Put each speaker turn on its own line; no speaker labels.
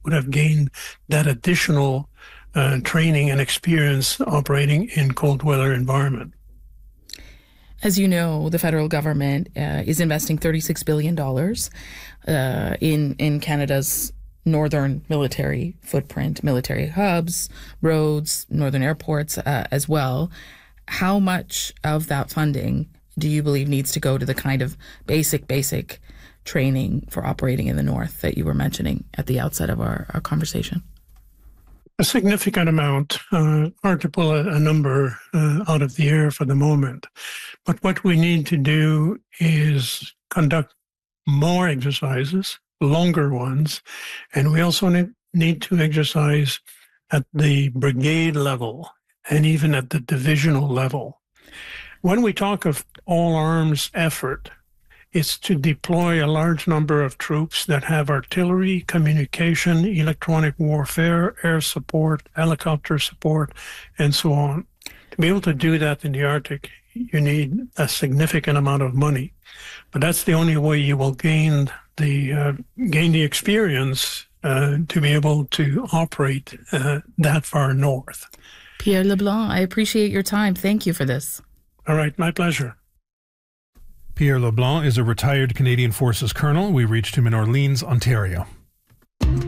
would have gained that additional training and experience operating in cold weather environment.
As you know, the federal government is investing $36 billion in Canada's northern military footprint, military hubs, roads, northern airports as well. How much of that funding do you believe needs to go to the kind of basic training for operating in the north that you were mentioning at the outset of our conversation?
A significant amount. Hard to pull a number out of the air for the moment. But what we need to do is conduct more exercises, longer ones, and we also need to exercise at the brigade level and even at the divisional level. When we talk of all arms effort, it's to deploy a large number of troops that have artillery, communication, electronic warfare, air support, helicopter support, and so on. To be able to do that in the Arctic, you need a significant amount of money. But that's the only way you will gain the experience to be able to operate that far north.
Pierre LeBlanc, I appreciate your time. Thank you for this.
All right, my pleasure.
Pierre LeBlanc is a retired Canadian Forces colonel. We reached him in Orleans, Ontario.